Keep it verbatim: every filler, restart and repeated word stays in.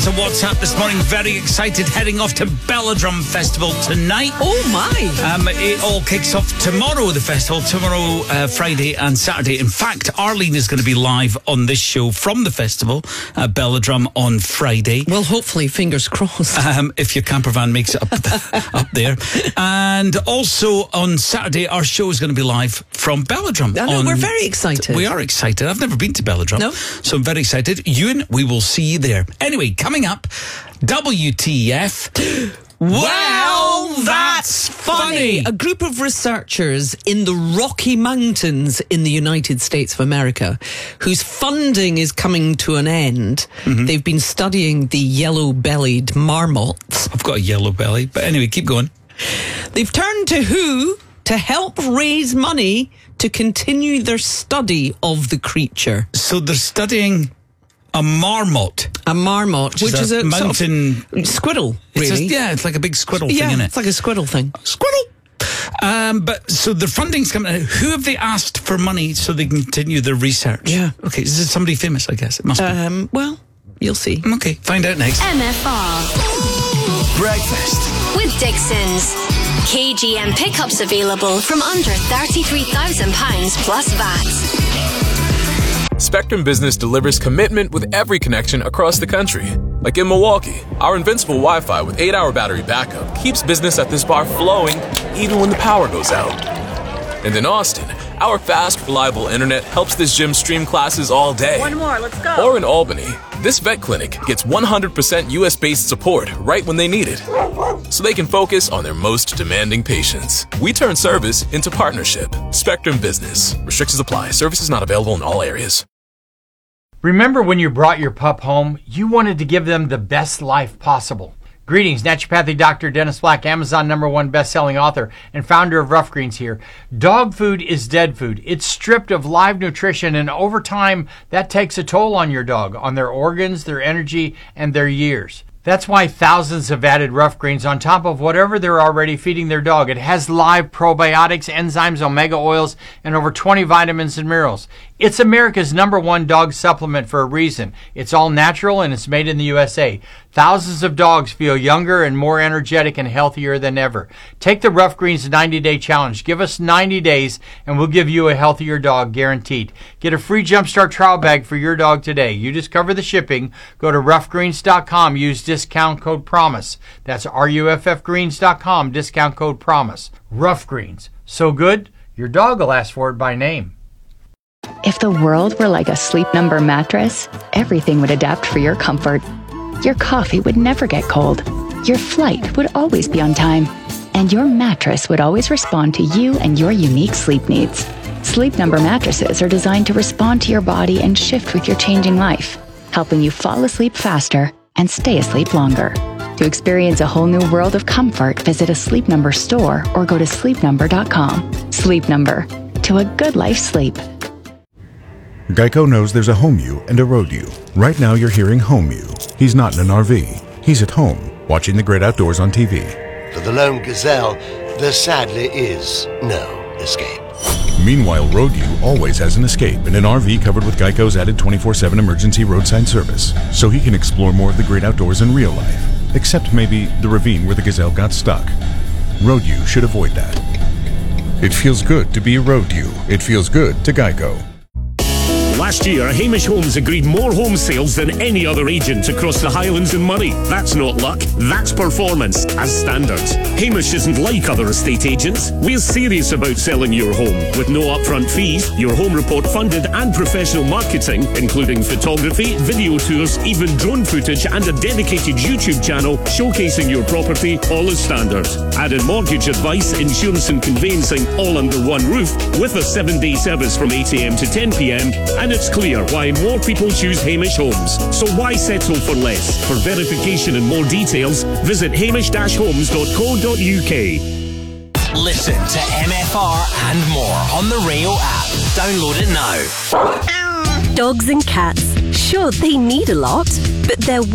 us a WhatsApp this morning. Very excited, heading off to Belladrum Festival tonight. Oh my! Um, it all kicks off tomorrow, the festival, tomorrow, uh, Friday and Saturday. In fact, Arlene is going to be live on this show from the festival at Belladrum on Friday. Well, hopefully, fingers crossed. Um, if your camper van makes it up, the, up there. And also on Saturday, our show is going to be live from Belladrum. I know, on, we're very excited. We are excited. I've never been to Belladrum. No. So I'm very excited. Ewan, we will see you there. Anyway, coming up, W T F. Well, that's funny. A group of researchers in the Rocky Mountains in the United States of America, whose funding is coming to an end. Mm-hmm. They've been studying the yellow-bellied marmots. I've got a yellow belly, but anyway, keep going. They've turned to who to help raise money to continue their study of the creature. So they're studying a marmot. A marmot, which, which is, a, is a mountain sort of squirrel, really. It's just, yeah, it's like a big squirrel yeah, thing, isn't it? It's like a squirrel thing. Squirrel! Um, but so the funding's coming. Who have they asked for money so they can continue their research? Yeah. Okay, is it somebody famous, I guess? It must um, be. Well, you'll see. Okay, find out next. M F R Breakfast with Dixon's. K G M pickups available from under thirty-three thousand pounds plus V A T. Spectrum Business delivers commitment with every connection across the country. Like in Milwaukee, our invincible Wi-Fi with eight hour battery backup keeps business at this bar flowing even when the power goes out. And in Austin, our fast, reliable internet helps this gym stream classes all day. One more, let's go. Or in Albany, this vet clinic gets one hundred percent U S-based support right when they need it, so they can focus on their most demanding patients. We turn service into partnership. Spectrum Business. Restrictions apply. Services not available in all areas. Remember when you brought your pup home, you wanted to give them the best life possible. Greetings, naturopathic doctor Dennis Black, Amazon number one best-selling author and founder of Rough Greens here. Dog food is dead food. It's stripped of live nutrition, and over time, that takes a toll on your dog, on their organs, their energy, and their years. That's why thousands have added Rough Greens on top of whatever they're already feeding their dog. It has live probiotics, enzymes, omega oils, and over twenty vitamins and minerals. It's America's number one dog supplement for a reason. It's all natural and it's made in the U S A. Thousands of dogs feel younger and more energetic and healthier than ever. Take the Rough Greens ninety-day challenge. Give us ninety days and we'll give you a healthier dog guaranteed. Get a free Jumpstart trial bag for your dog today. You just cover the shipping. Go to rough greens dot com. Use discount code PROMISE. That's R U F F greens dot com. Discount code PROMISE. Rough Greens. So good, your dog will ask for it by name. If the world were like a Sleep Number mattress, everything would adapt for your comfort. Your coffee would never get cold. Your flight would always be on time. And your mattress would always respond to you and your unique sleep needs. Sleep Number mattresses are designed to respond to your body and shift with your changing life, helping you fall asleep faster and stay asleep longer. To experience a whole new world of comfort, visit a Sleep Number store or go to sleep number dot com. Sleep Number. To a good life sleep. Geico knows there's a home you and a road you. Right now you're hearing home you. He's not in an R V. He's at home, watching the great outdoors on T V. For the lone gazelle, there sadly is no escape. Meanwhile, road you always has an escape in an R V covered with Geico's added twenty-four seven emergency roadside service, so he can explore more of the great outdoors in real life, except maybe the ravine where the gazelle got stuck. Road you should avoid that. It feels good to be a road you. It feels good to Geico. Last year, Hamish Homes agreed more home sales than any other agent across the Highlands and Moray. That's not luck, that's performance, as standard. Hamish isn't like other estate agents. We're serious about selling your home, with no upfront fees, your home report funded and professional marketing, including photography, video tours, even drone footage and a dedicated YouTube channel showcasing your property, all as standard. Added mortgage advice, insurance and conveyancing all under one roof, with a seven-day service from eight a m to ten p m, and it's clear why more people choose Hamish Homes. So why settle for less? For verification and more details, visit hamish dash homes dot co dot u k. Listen to M F R and more on the Rio app. Download it now. Dogs and cats, sure, they need a lot, but they're